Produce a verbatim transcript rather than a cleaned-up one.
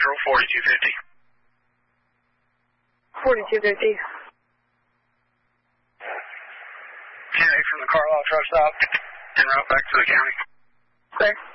Central, forty-two fifty. forty-two fifty. ten eight from the Carlisle truck stop, en route back to the county. Clear.